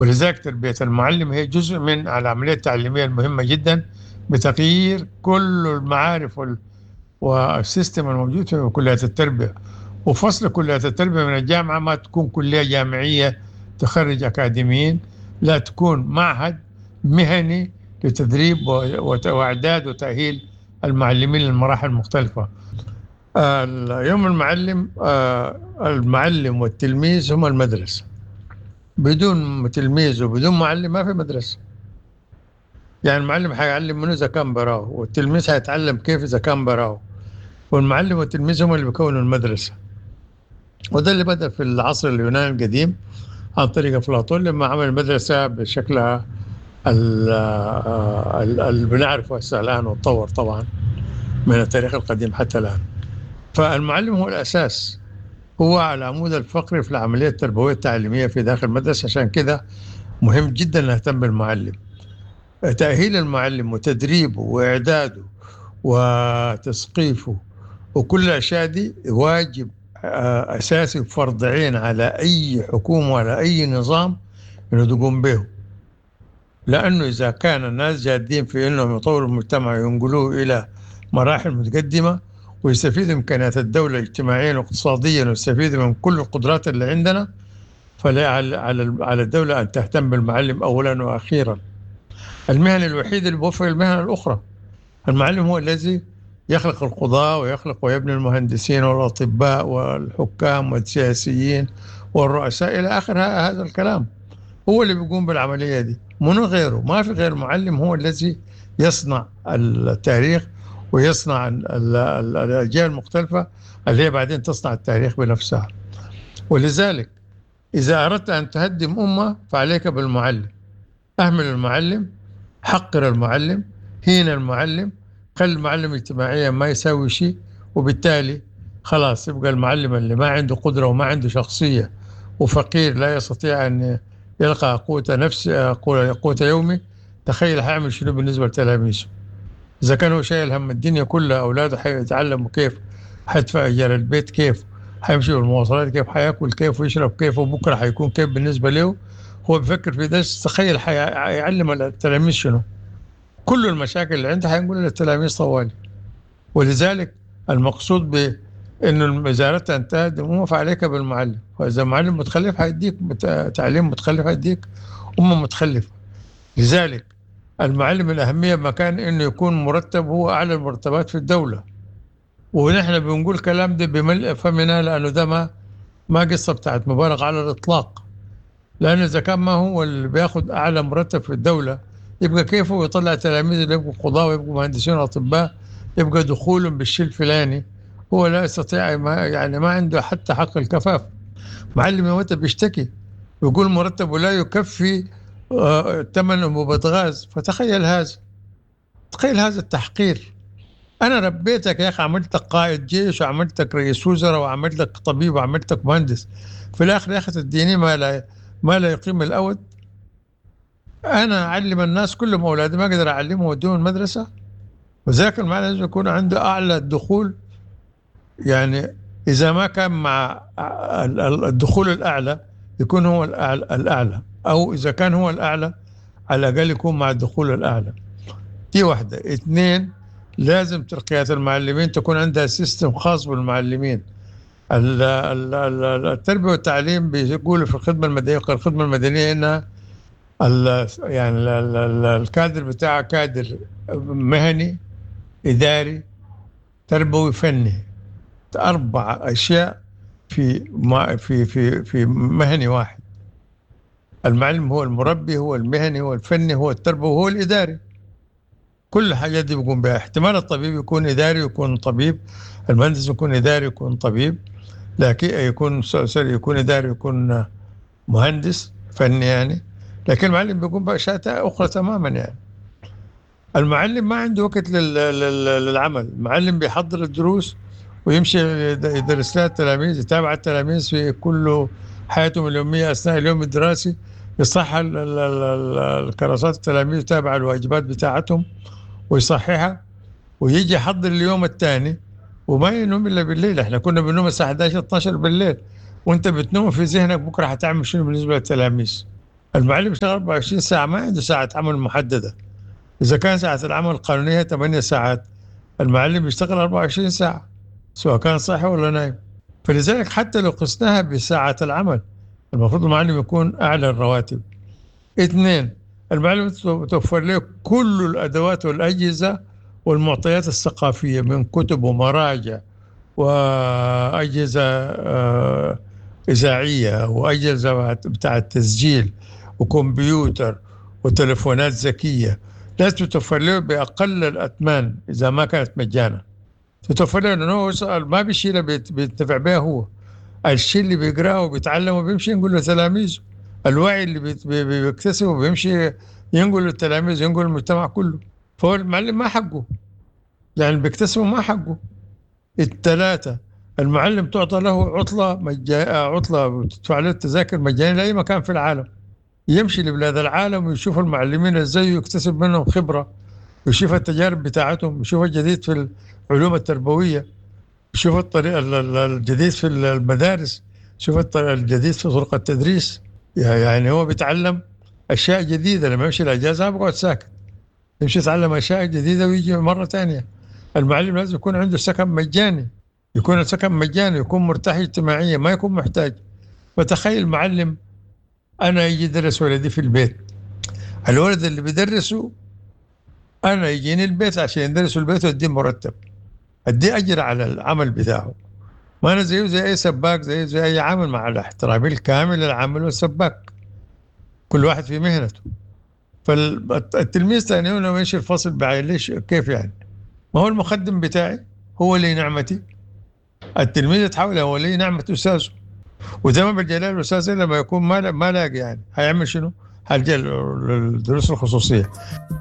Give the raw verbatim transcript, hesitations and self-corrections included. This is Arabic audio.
ولذلك تربية المعلم هي جزء من العملية التعليمية المهمة جدا، بتغيير كل المعارف وال- والسيستم الموجود في كليات التربية. وفصل كليات التربية من الجامعة ما تكون كلية جامعية تخرج أكاديميين، لا، تكون معهد مهني لتدريب و- وت- وإعداد وتأهيل المعلمين للمراحل المختلفة. آه، يوم المعلم، آه، المعلم والتلميذ هم المدرسة. بدون تلميذ وبدون معلم ما في مدرسة. يعني المعلم هيعلم منه إذا كان براه، والتلميذ هيتعلم كيف إذا كان براه، والمعلم والتلميذ هم اللي بيكونوا المدرسة. وده اللي بدأ في العصر اليوناني القديم عن طريق أفلاطون لما عمل المدرسة بشكلها اللي بنعرفه هسه الآن، وتطور طبعا من التاريخ القديم حتى الآن. فالمعلم هو الأساس، هو العمود الفقري في العملية التربوية التعليمية في داخل المدرسة. عشان كده مهم جدا نهتم بالمعلم، تأهيل المعلم وتدريبه وإعداده وتثقيفه، وكل الأشياء دي واجب آه، أساسي وفرض عين على أي حكومة وعلى أي نظام إنه تقوم به. لأنه إذا كان الناس جادين في أنهم يطوروا المجتمع وينقلوه إلى مراحل متقدمة ويستفيدوا من إمكانيات الدولة اجتماعيا واقتصاديا ويستفيدوا من كل القدرات اللي عندنا، فلا على على على الدولة أن تهتم بالمعلم أولا وأخيرا. المهنة الوحيدة اللي بوفق المهنة الأخرى. المعلم هو الذي يخلق القضاة ويخلق ويبني المهندسين والأطباء والحكام والسياسيين والرؤساء إلى آخر هذا الكلام. هو اللي بيقوم بالعملية دي، منو غيره. ما في غير معلم هو الذي يصنع التاريخ ويصنع ال- ال- ال- الأجيال المختلفة اللي هي بعدين تصنع التاريخ بنفسها. ولذلك إذا أردت أن تهدم أمة فعليك بالمعلم. أهمل المعلم، حقر المعلم، هين المعلم، خلي المعلم اجتماعيا ما يسوي شيء، وبالتالي خلاص يبقى المعلم اللي ما عنده قدرة وما عنده شخصية وفقير لا يستطيع أن يلقى قوت نفس قوت يومي. تخيل حيعمل شنو بالنسبة لتلاميذه؟ إذا كانوا شايل هم الدنيا كلها، أولاده حيتعلموا كيف، حيدفع إيجار البيت كيف، حيمشي بالمواصلات كيف، حياكل كيف ويشرب كيف، وبكرة حيكون كيف بالنسبة له. هو بيفكر في ده. تخيل حيعلم التلاميذ شنو؟ كل المشاكل اللي عنده حينقول للتلاميذ طوالي. ولذلك المقصود بأنه إذا أردت أن تهدم فعليك بالمعلم. وإذا معلم متخلف حيديك تعليم متخلف، حيديك أمة متخلفة. لذلك المعلم الأهمية مكان إنه يكون مرتب، هو أعلى المرتبات في الدولة. ونحن بنقول كلام ده بملء فمنا، لأنه ده ما ما قصة بتاعت مبالغ على الإطلاق. لأنه إذا كان ما هو اللي بياخد أعلى مرتب في الدولة، يبقى كيفه يطلع تلاميذ اللي يبقوا قضاة ويبقوا مهندسين وأطباء، يبقى دخولهم بالشيء الفلاني. هو لا يستطيع، ما يعني ما عنده حتى حق الكفاف. معلم يومته بيشتكي ويقول مرتبه لا يكفي آه، ثمن أنبوبة غاز. فتخيل هذا، تخيل هذا التحقير. أنا ربيتك يا أخي، عملتك قائد جيش وعملتك رئيس وزراء وعملتك طبيب وعملتك مهندس، في الآخر يا أخي تديني ما لا ما لا يقيم الأود. أنا أعلم الناس كلهم أولادي، ما أقدر أعلمهم وديهم المدرسة. وذاك المعنى لازم يكون عنده أعلى الدخول. يعني إذا ما كان مع الدخول الأعلى يكون هو الأعلى, الأعلى أو إذا كان هو الأعلى على الأقل يكون مع الدخول الأعلى. دي واحدة. اثنين، لازم ترقيات المعلمين تكون عندها سيستم خاص بالمعلمين. ال- ال- ال- التربية والتعليم بيقولوا في الخدمة المدنية، الخدمة المدنية إنها ال- يعني ال- ال- الكادر بتاعها كادر مهني، إداري، تربوي، فني. أربع أشياء في ما في في في مهني واحد. المعلم هو المربي، هو المهني، هو الفني، هو التربوي، هو الإداري. كل الحاجات دي بيقوم بها. احتمال الطبيب يكون إداري ويكون طبيب، المهندس يكون إداري ويكون طبيب، لكن يكون سوري يكون إداري ويكون مهندس فني يعني. لكن المعلم بيقوم بأشياء أخرى تماما يعني. المعلم ما عنده وقت لل- لل- للعمل. المعلم بيحضر الدروس ويمشي يدرس لها التلاميذ، يتابع التلاميذ في كل حياتهم اليومية أثناء اليوم الدراسي، يصحح ال- ال- ال- الكراسات التلاميذ، يتابع الواجبات بتاعتهم ويصححها، ويجي يحضر اليوم الثاني. وما ينوم إلا بالليل. احنا كنا بننوم الساعة احد عشر اثنا عشر بالليل، وانت بتنوم في ذهنك بكرة هتعمل شنو بالنسبة للتلاميذ. المعلم يشتغل أربعة وعشرين ساعة، ما عنده ساعة عمل محددة. إذا كان ساعة العمل القانونية ثمانية ساعات، المعلم يشتغل أربعة وعشرين ساعة سواء كان صاحي ولا نايم. فلذلك حتى لو قسناها بساعة العمل، المفروض المعلم يكون أعلى الرواتب. اثنين، المعلم توفر له كل الأدوات والأجهزة والمعطيات الثقافية من كتب ومراجع وأجهزة آه، إذاعية وأجهزة بتاع التسجيل وكمبيوتر وتلفونات ذكية. لازم تتوفر له بأقل الأثمان إذا ما كانت مجانا. تتوفر له لأنه هو سؤال ما بيشيله بينتفع بها هو، الشيء اللي بيقراه وبيتعلمه بيمشي ينقل لتلاميذه، الوعي اللي بيت- بي- بيكتسبه بيمشي ينقل للتلاميذ، ينقل للمجتمع كله. فهو المعلم ما حقه، يعني اللي بيكتسبه ما حقه. الثلاثة، المعلم تعطى له عطلة مجا... عطلة تدفع له التذاكر مجانية لأي مكان في العالم، يمشي لبلاد العالم ويشوف المعلمين ازاي يكتسب منهم خبرة، يشوف التجارب بتاعتهم، يشوف الجديد في العلوم التربوية، يشوف الطريقة ال- ال- الجديد في المدارس، يشوف الطريقة الجديد في طرق التدريس. يعني هو بيتعلم أشياء جديدة. لما يمشي الأجازة ما بيقعد ساكت، يمشي يتعلم أشياء جديدة ويجي مرة ثانية. المعلم لازم يكون عنده سكن مجاني، يكون السكن مجاني، يكون مرتاح اجتماعيا، ما يكون محتاج. فتخيل معلم أنا يجي يدرس ولدي في البيت، الولد اللي بيدرسه أنا يجيني البيت عشان يدرسه البيت وأديه مرتب، أديه أجر على العمل بتاعه. ما أنا زيه زي أي سباك، زيه زي أي عامل، مع الاحترام الكامل للعامل والسباك، كل واحد في مهنته. فالتلميذ ثاني هنا ماشي الفصل بعين ليش كيف يعني؟ ما هو المخدم بتاعي هو اللي نعمتي، التلميذ يتحول هو اللي نعمة أستاذه. وزي ما بالجلال الأستاذ لما يكون ما ما لاقي يعني هيعمل شنو؟ هيلجأ للدروس الخصوصية.